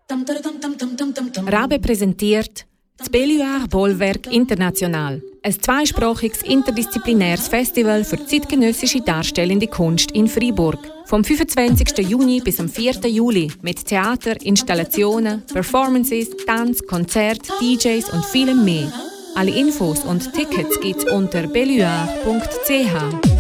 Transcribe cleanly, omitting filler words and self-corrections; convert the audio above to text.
Rabe präsentiert das Belluaire Bollwerk International, ein zweisprachiges interdisziplinäres Festival für zeitgenössische darstellende Kunst in Freiburg. Vom 25. Juni bis am 4. Juli mit Theater, Installationen, Performances, Tanz, Konzert, DJs und vielem mehr. Alle Infos und Tickets gibt's unter belluaire.ch.